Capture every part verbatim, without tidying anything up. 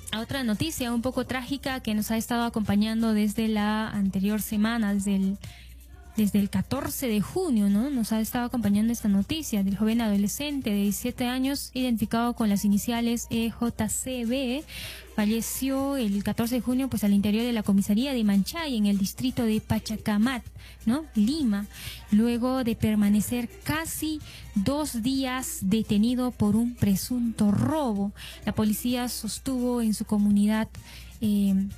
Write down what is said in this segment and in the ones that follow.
a otra noticia un poco trágica que nos ha estado acompañando desde la anterior semana, desde el, desde el catorce de junio, ¿no? Nos ha estado acompañando esta noticia del joven adolescente de diecisiete años, identificado con las iniciales E J C B, falleció el catorce de junio pues al interior de la comisaría de Manchay, en el distrito de Pachacamat, ¿no? Lima, luego de permanecer casi dos días detenido por un presunto robo. La policía sostuvo en su comunidad eh,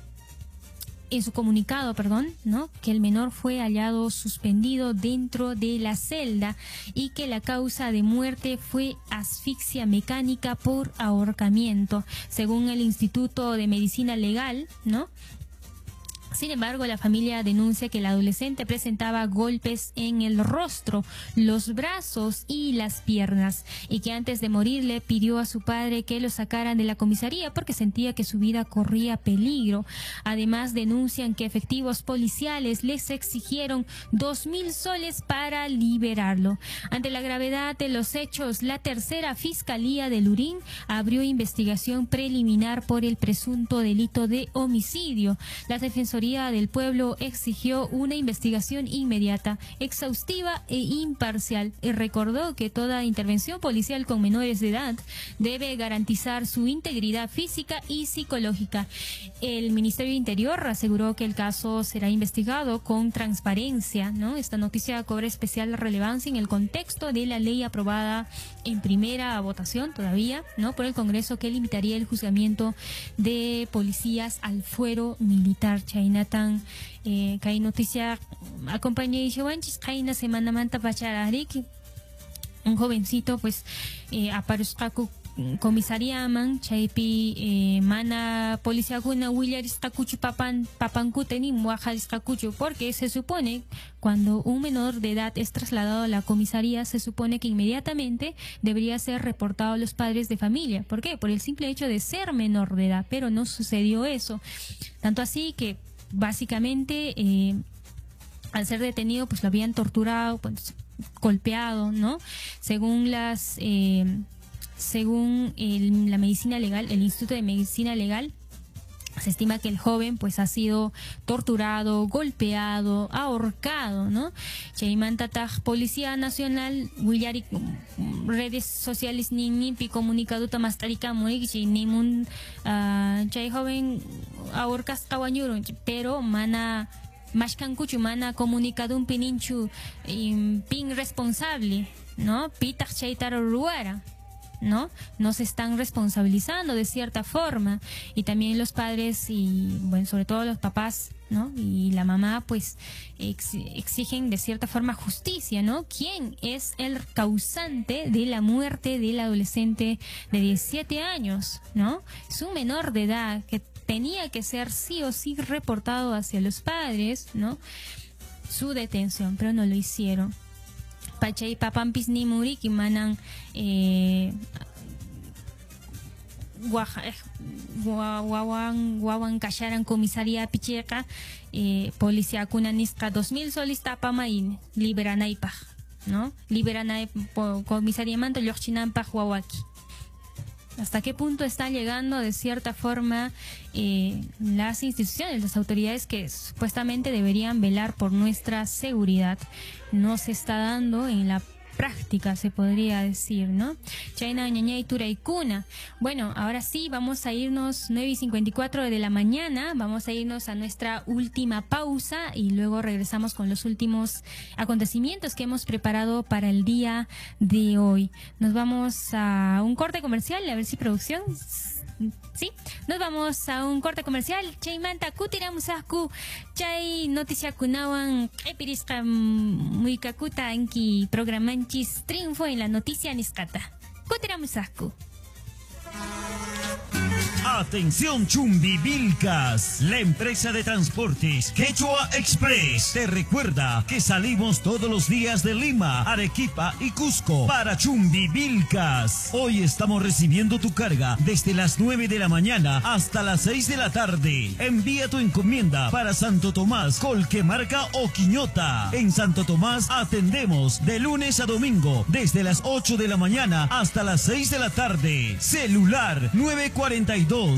en su comunicado, perdón, ¿no? que el menor fue hallado suspendido dentro de la celda y que la causa de muerte fue asfixia mecánica por ahorcamiento, según el Instituto de Medicina Legal, ¿no? Sin embargo, la familia denuncia que el adolescente presentaba golpes en el rostro, los brazos y las piernas, y que antes de morir le pidió a su padre que lo sacaran de la comisaría porque sentía que su vida corría peligro. Además, denuncian que efectivos policiales les exigieron dos mil soles para liberarlo. Ante la gravedad de los hechos, la tercera Fiscalía de Lurín abrió investigación preliminar por el presunto delito de homicidio. La Defensoría del Pueblo exigió una investigación inmediata, exhaustiva e imparcial, y recordó que toda intervención policial con menores de edad debe garantizar su integridad física y psicológica. El Ministerio de Interior aseguró que el caso será investigado con transparencia, ¿no? Esta noticia cobra especial relevancia en el contexto de la ley aprobada en primera votación todavía, ¿no? por el Congreso, que limitaría el juzgamiento de policías al fuero militar. Chaynatan, eh, que hay noticia acompañé y Chaina semana manta pachararik, un jovencito pues eh, aparezca comisariaman chaypi eh, mana policía kuna willarisqakuchu papan papankuteni muajarisqakuchu, porque se supone cuando un menor de edad es trasladado a la comisaría se supone que inmediatamente debería ser reportado a los padres de familia. ¿Por qué? Por el simple hecho de ser menor de edad, pero no sucedió eso, tanto así que básicamente eh, al ser detenido pues lo habían torturado, pues, golpeado, ¿no? Según las eh, Según el, la medicina legal, el Instituto de Medicina Legal, se estima que el joven pues ha sido torturado, golpeado, ahorcado, ¿no? Chaymantatag Policía Nacional, Willari, redes sociales ni ni pi comunicado tamastarika murikichi ni mun chay joven ahorcas kawanyuro, pero mana mashkankuchu mana comunicado un pininchu pin responsable, ¿no? Pitag chaytaro ruara, ¿no? No se están responsabilizando de cierta forma, y también los padres y bueno, sobre todo los papás, ¿no? Y la mamá pues ex exigen de cierta forma justicia, ¿no? ¿Quién es el causante de la muerte del adolescente de diecisiete años, ¿no? Es un menor de edad que tenía que ser sí o sí reportado hacia los padres, ¿no? Su detención, pero no lo hicieron. Pachay papampis ni muriki manan eh, guawan guawan kasharan comisaría picheca eh, policía kuna nisca dos mil solis tapamain liberanaipaj, ¿no? Liberanay comisaría manto yochinampaj guawaki. ¿Hasta qué punto están llegando de cierta forma eh, las instituciones, las autoridades que supuestamente deberían velar por nuestra seguridad? No se está dando en la práctica, se podría decir, ¿no? Chayna ñañay turaykuna. Bueno, ahora sí, vamos a irnos nueve y cincuenta y cuatro de la mañana, vamos a irnos a nuestra última pausa y luego regresamos con los últimos acontecimientos que hemos preparado para el día de hoy. Nos vamos a un corte comercial, a ver si producción... Sí, nos vamos a un corte comercial. Chaymanta kutiramusasku chay noticia kunawan epirisqa muy kakuta anki programanchis triunfo en la noticia niscata. Kutiramusasku. Atención Chumbivilcas, la empresa de transportes Quechua Express te recuerda que salimos todos los días de Lima, Arequipa y Cusco para Chumbivilcas. Hoy estamos recibiendo tu carga desde las nueve de la mañana hasta las seis de la tarde. Envía tu encomienda para Santo Tomás, Colquemarca o Quiñota. En Santo Tomás atendemos de lunes a domingo desde las ocho de la mañana hasta las seis de la tarde. Celular nueve cuatro dos,